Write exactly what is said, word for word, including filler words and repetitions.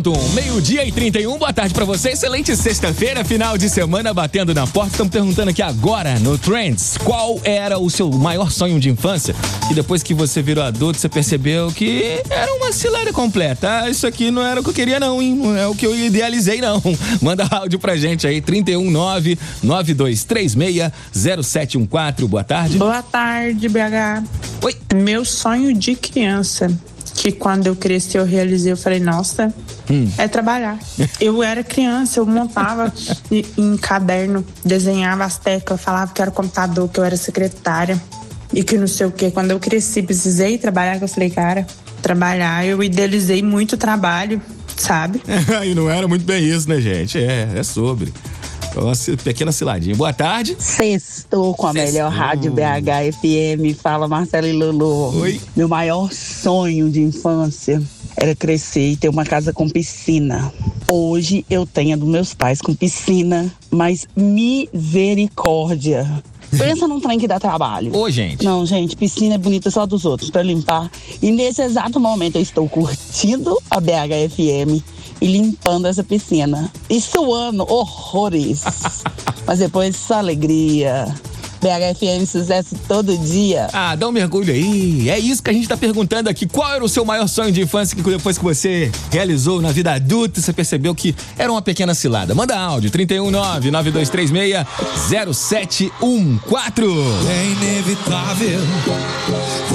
Meio-dia e trinta e um, boa tarde pra você, excelente sexta-feira, final de semana batendo na porta. Estamos perguntando aqui agora no Trends, qual era o seu maior sonho de infância? E depois que você virou adulto, você percebeu que era uma cilada completa. Ah, isso aqui não era o que eu queria não, hein? Não é o que eu idealizei não. Manda áudio pra gente aí, trinta e um, nove nove dois três seis, zero sete um quatro, boa tarde. Boa tarde, B H. Oi. Meu sonho de criança, que quando eu cresci eu realizei, eu falei, nossa, hum. é trabalhar. Eu era criança, eu montava em, em caderno, desenhava as teclas, falava que era computador, que eu era secretária e que não sei o quê. Quando eu cresci, precisei trabalhar, que eu falei, cara, trabalhar, eu idealizei muito trabalho, sabe? E não era muito bem isso, né, gente? É, é sobre. Uma pequena ciladinha. Boa tarde. Sextou com a Sextou. melhor rádio B H F M. Fala, Marcelo e Lulu. Oi. Meu maior sonho de infância era crescer e ter uma casa com piscina. Hoje eu tenho a dos meus pais com piscina, mas misericórdia. Pensa num trem que dá trabalho. Ô, gente. Não, gente, piscina é bonita só dos outros, pra limpar. E nesse exato momento eu estou curtindo a B H F M e limpando essa piscina. E suando horrores. Mas depois só alegria. B H F M, sucesso todo dia. Ah, dá um mergulho aí. É isso que a gente tá perguntando aqui. Qual era o seu maior sonho de infância que depois que você realizou na vida adulta, você percebeu que era uma pequena cilada? Manda áudio, trinta e um, nove nove dois três seis, zero sete um quatro. É inevitável